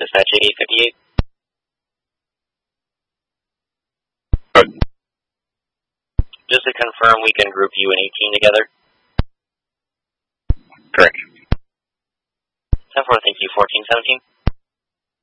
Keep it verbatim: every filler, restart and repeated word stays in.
dispatch eighty-eight fifty-eight. Good. Just to confirm, we can group you and eighteen together. Correct. ten four, thank you, fourteen seventeen.